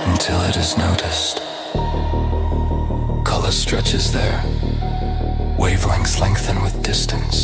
until it is noticed. Color stretches there, wavelengths lengthen with distance.